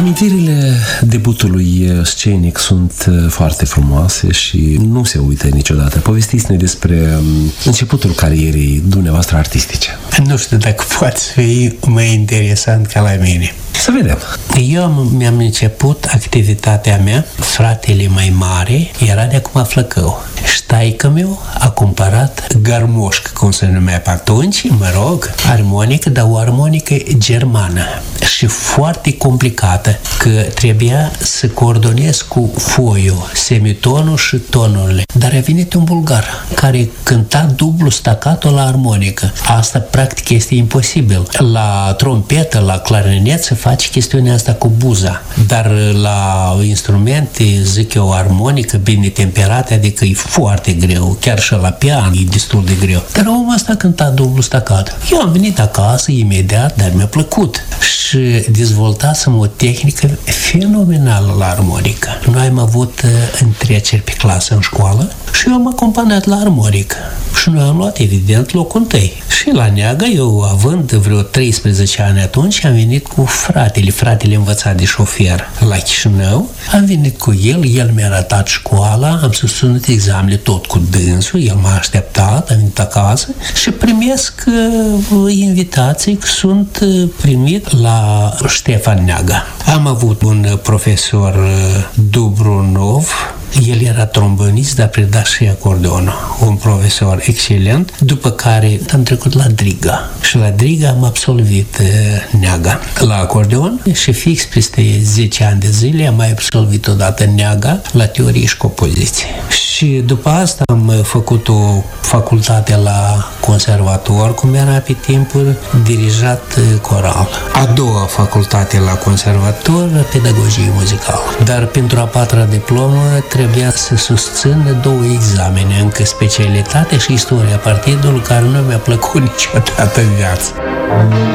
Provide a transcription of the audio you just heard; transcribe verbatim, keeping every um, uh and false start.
Amintirile debutului scenic sunt foarte frumoase și nu se uită niciodată. Povestiți-ne despre începutul carierei dumneavoastră artistice. Nu știu dacă poate fi mai interesant ca la mine. Să vedem. Eu mi-am început activitatea mea, fratele mai mare era de acum Flăcău. Și taică-miu a cumpărat garmoșcă, cum se numea pe atunci, mă rog, armonică, dar o armonică germană și foarte complicată, că trebuia să coordonez cu foiul, semitonul și tonurile. Dar a venit un bulgar care cânta dublu staccato la armonică. Asta practic este imposibil. La trompetă, la clarinet se face chestiunea asta cu buza, dar la instrumente, zic eu, armonică bine temperate, adică e foarte greu, chiar și la pian e destul de greu. Dar omul ăsta cânta dublu staccato. Eu am venit acasă imediat, dar mi-a plăcut și dezvoltasem o tehnică fenomenală la armonică. Noi am avut întreceri pe clasă în școală și eu am acompaniat la armonică și noi am luat evident locul întâi. Și la Neaga, eu având vreo treisprezece ani atunci, am venit cu fratele, fratele învățat de șofer la Chișinău, am venit cu el, el mi-a arătat școala, am susținut examenele tot cu dânsul, el m-a așteptat, am venit acasă și primesc uh, invitații că sunt uh, primit la Ștefan Neaga. Am avut un profesor uh, Dubronov, el era trombonist, dar preda și acordeonul. Un profesor excelent, după care am trecut la Driga. Și la Driga am absolvit uh, Neaga la acordeon și fix peste zece ani de zile am mai absolvit odată Neaga la teorie și compoziție. Și după asta am făcut o facultate la conservator, cum era pe timpuri, dirijat coral. A doua facultate la conservator, pedagogie muzicală. Dar pentru a patra diplomă trebuia să susțin două examene, încă specialitate și istoria partidului, care nu mi-a plăcut niciodată în viață.